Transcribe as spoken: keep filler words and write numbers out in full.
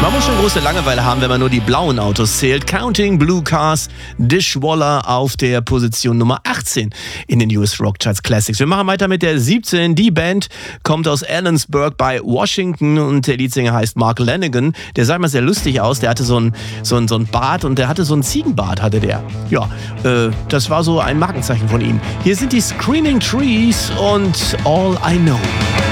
Man muss schon große Langeweile haben, wenn man nur die blauen Autos zählt. Counting Blue Cars, Dishwaller auf der Position Nummer achtzehn in den U S Rock Charts Classics. Wir machen weiter mit der siebzehn. Die Band kommt aus Ellensburg bei Washington und der Leadsänger heißt Mark Lanegan. Der sah immer sehr lustig aus. Der hatte so ein, so ein, so ein Bart und der hatte so einen Ziegenbart, hatte der. Ja, äh, das war so ein Markenzeichen von ihm. Hier sind die Screaming Trees und All I Know.